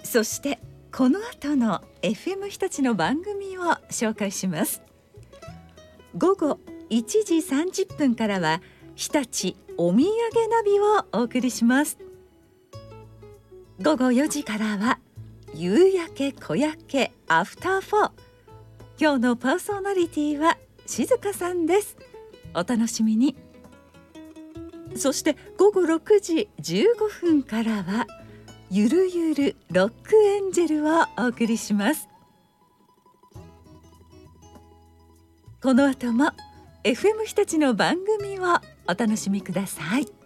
そしてこの後の FM 日立の番組を紹介します。午後1時30分からは日立お土産ナビをお送りします。午後4時からは夕焼け小焼けアフター4。今日のパーソナリティは静香さんです。お楽しみに。そして午後6時15分からはゆるゆるロックエンジェルをお送りします。この後も FM 日立の番組をお楽しみください。